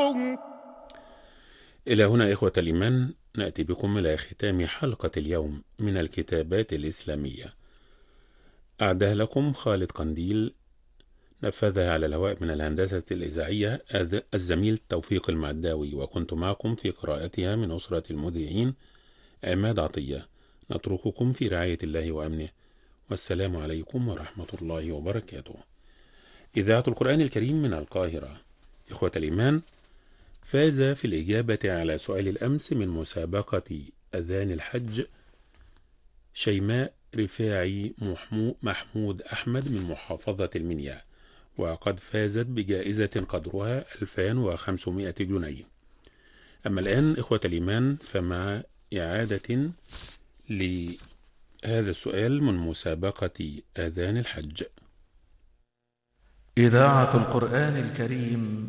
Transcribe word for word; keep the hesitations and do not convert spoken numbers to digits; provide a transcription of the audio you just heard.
إلى هنا إخوة الإيمان نأتي بكم إلى ختام حلقة اليوم من الكتابات الإسلامية. أعدها لكم خالد قنديل، نفذها على الهواء من الهندسة الإذاعية الزميل توفيق المعداوي، وكنت معكم في قراءتها من أسرة المذيعين عماد عطية. نترككم في رعاية الله وأمنه، والسلام عليكم ورحمة الله وبركاته. إذاعة القرآن الكريم من القاهرة. إخوة الإيمان، فاز في الإجابة على سؤال الأمس من مسابقة أذان الحج شيماء رفاعي محمود أحمد من محافظة المنيا، وقد فازت بجائزة قدرها ألفين وخمسمائة جنيه. أما الآن إخوة الإيمان، فمع إعادة لهذا السؤال من مسابقة أذان الحج. إذاعة القرآن الكريم